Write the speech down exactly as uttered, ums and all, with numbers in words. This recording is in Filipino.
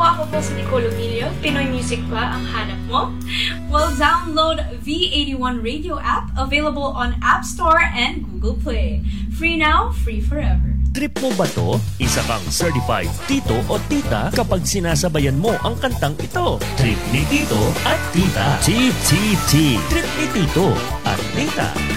ako po si Nicole Emilio. Pinoy Music ba ang hanap mo? Well, download V eighty-one Radio app, available on App Store and Google Play. Free now, free forever. Trip mo ba to? Isa kang certified tito o tita kapag sinasabayan mo ang kantang ito. Trip ni tito at tita. T T T. Trip ni tito at tita.